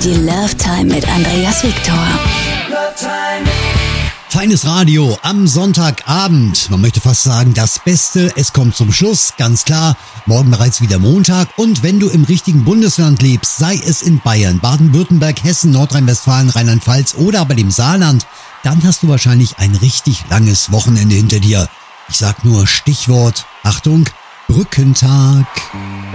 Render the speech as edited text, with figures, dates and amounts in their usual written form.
Die Love Time mit Andreas Victor. Feines Radio am Sonntagabend. Man möchte fast sagen, das Beste, es kommt zum Schluss, ganz klar. Morgen bereits wieder Montag. Und wenn du im richtigen Bundesland lebst, sei es in Bayern, Baden-Württemberg, Hessen, Nordrhein-Westfalen, Rheinland-Pfalz oder aber dem Saarland, dann hast du wahrscheinlich ein richtig langes Wochenende hinter dir. Ich sag nur Stichwort, Achtung, Brückentag.